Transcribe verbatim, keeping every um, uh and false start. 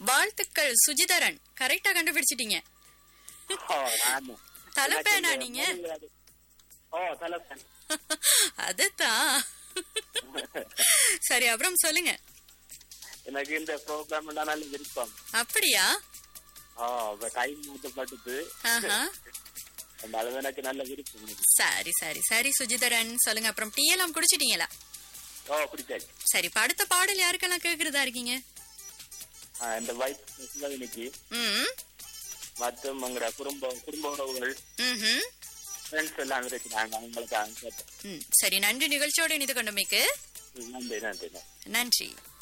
வாழ்த்துக்கள் சுஜிதரன், கரெக்டா கண்டுபிடிச்சிட்டீங்க. தலைப்பேனா நீங்க? ஓ தலைப்பேன். அதுதான். சரி, அப்புறம் சொல்லுங்க. எனக்கு இந்த ப்ரோக்ராம் நல்ல விருப்பம். அப்படியா? டைம் ஊட்டப்பட்டது, எனக்கு நல்ல விருப்பம். சரி சரி சரி சுஜிதரன், சொல்லுங்க. அப்புறம் டீ எல்லாம் குடிச்சிட்டீங்களா? ஓ குடிச்சாச்சு. சரி, இப்ப அடுத்த பாடல் யாருக்கெல்லாம் கேக்குறதா இருக்கீங்க? இந்த வைஃப் இன்னைக்கு ம் மற்றும் உங்களோட குடும்ப குடும்ப உறவுகள் ம் ஃப்ரெண்ட்ஸ் எல்லாம் இருக்கிறாங்க, அவங்களுக்கு. சரி, நன்றி. நிகழ்ச்சியோட இணைந்து கொண்டமைக்கு நன்றி நன்றி நன்றி.